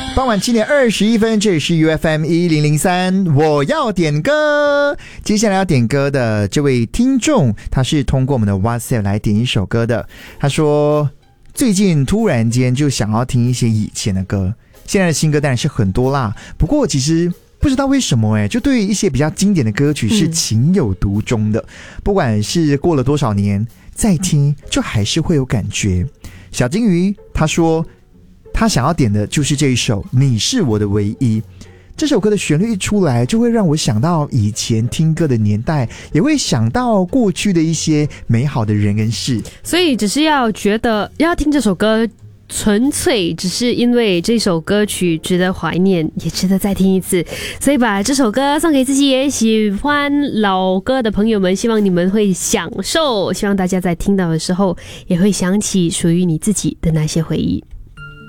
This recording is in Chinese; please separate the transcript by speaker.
Speaker 1: 傍晚7:21，这里是 UFM 1003，我要点歌。接下来要点歌的这位听众，他是通过我们的 WhatsApp 来点一首歌的。他说最近突然间就想要听一些以前的歌，现在的新歌当然是很多啦，不过其实不知道为什么就对于一些比较经典的歌曲是情有独钟的，不管是过了多少年再听就还是会有感觉。小金鱼他说他想要点的就是这一首《你是我的唯一》。这首歌的旋律一出来，就会让我想到以前听歌的年代，也会想到过去的一些美好的人跟事。
Speaker 2: 所以只是要觉得要听这首歌，纯粹只是因为这首歌曲值得怀念，也值得再听一次，所以把这首歌送给自己也喜欢老歌的朋友们，希望你们会享受，希望大家在听到的时候也会想起属于你自己的那些回忆。